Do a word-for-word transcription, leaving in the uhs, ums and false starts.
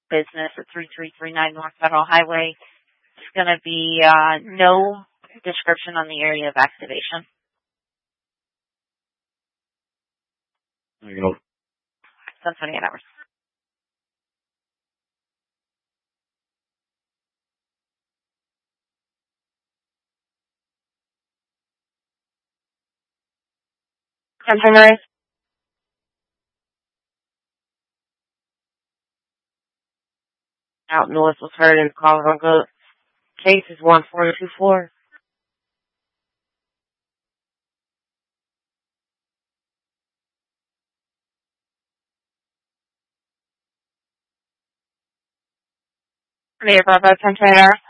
business at three three three nine North Federal Highway. It's going to be uh, no description on the area of activation. You know, It's twenty-eight hours. Sunrise. Out north was heard in Colorado. Case is one four two four. Mayor Bravo, ten twenty-eight hours.